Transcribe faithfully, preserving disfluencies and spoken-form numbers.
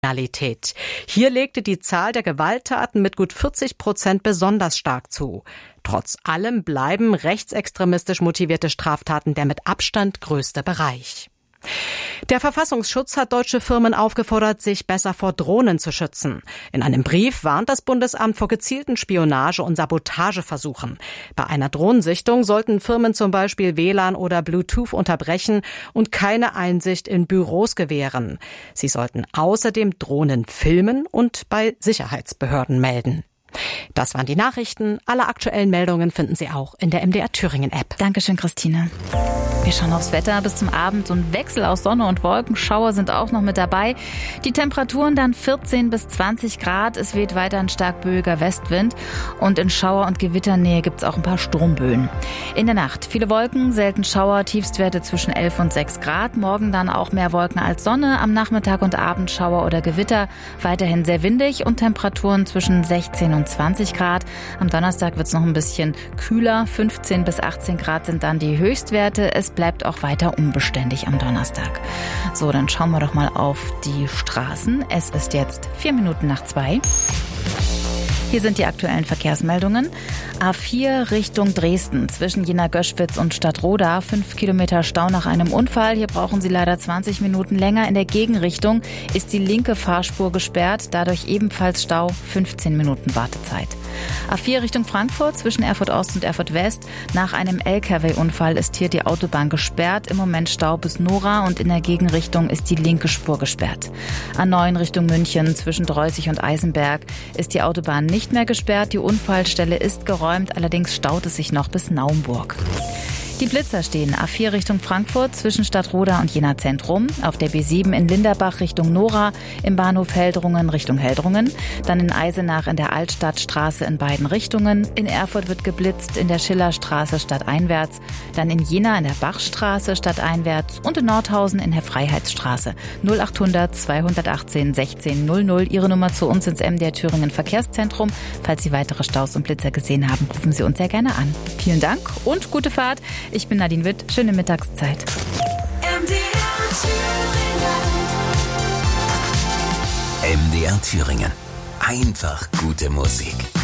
Kriminalität. Hier legte die Zahl der Gewalttaten mit gut vierzig Prozent besonders stark zu. Trotz allem bleiben rechtsextremistisch motivierte Straftaten der mit Abstand größte Bereich. Der Verfassungsschutz hat deutsche Firmen aufgefordert, sich besser vor Drohnen zu schützen. In einem Brief warnt das Bundesamt vor gezielten Spionage- und Sabotageversuchen. Bei einer Drohnensichtung sollten Firmen zum Beispiel W L A N oder Bluetooth unterbrechen und keine Einsicht in Büros gewähren. Sie sollten außerdem Drohnen filmen und bei Sicherheitsbehörden melden. Das waren die Nachrichten. Alle aktuellen Meldungen finden Sie auch in der M D R Thüringen App. Dankeschön, Christine. Wir schauen aufs Wetter bis zum Abend. So ein Wechsel aus Sonne und Wolken. Schauer sind auch noch mit dabei. Die Temperaturen dann vierzehn bis zwanzig Grad. Es weht weiter ein stark böiger Westwind. Und in Schauer- und Gewitternähe gibt es auch ein paar Sturmböen. In der Nacht viele Wolken, selten Schauer, Tiefstwerte zwischen elf und sechs Grad. Morgen dann auch mehr Wolken als Sonne. Am Nachmittag und Abend Schauer oder Gewitter. Weiterhin sehr windig und Temperaturen zwischen sechzehn und zwanzig Grad. Am Donnerstag wird es noch ein bisschen kühler. fünfzehn bis achtzehn Grad sind dann die Höchstwerte. Es bleibt auch weiter unbeständig am Donnerstag. So, dann schauen wir doch mal auf die Straßen. Es ist jetzt vier Minuten nach zwei. Hier sind die aktuellen Verkehrsmeldungen. A vier Richtung Dresden zwischen Jena-Göschwitz und Stadtroda. Fünf Kilometer Stau nach einem Unfall. Hier brauchen Sie leider zwanzig Minuten länger. In der Gegenrichtung ist die linke Fahrspur gesperrt. Dadurch ebenfalls Stau. fünfzehn Minuten Wartezeit. A vier Richtung Frankfurt zwischen Erfurt Ost und Erfurt West. Nach einem L K W-Unfall ist hier die Autobahn gesperrt. Im Moment Stau bis Nora und in der Gegenrichtung ist die linke Spur gesperrt. A neun Richtung München zwischen Dreußig und Eisenberg ist die Autobahn nicht mehr gesperrt. Die Unfallstelle ist geräumt, allerdings staut es sich noch bis Naumburg. Die Blitzer stehen A vier Richtung Frankfurt zwischen Stadtroda und Jena Zentrum, auf der B sieben in Linderbach Richtung Nora, im Bahnhof Heldrungen Richtung Heldrungen, dann in Eisenach in der Altstadtstraße in beiden Richtungen, in Erfurt wird geblitzt in der Schillerstraße stadteinwärts, dann in Jena in der Bachstraße stadteinwärts und in Nordhausen in der Freiheitsstraße. null achthundert zweihundertachtzehn sechzehn null null, Ihre Nummer zu uns ins M D R Thüringen Verkehrszentrum. Falls Sie weitere Staus und Blitzer gesehen haben, rufen Sie uns sehr gerne an. Vielen Dank und gute Fahrt. Ich bin Nadine Witt. Schöne Mittagszeit. M D R Thüringen. M D R Thüringen. Einfach gute Musik.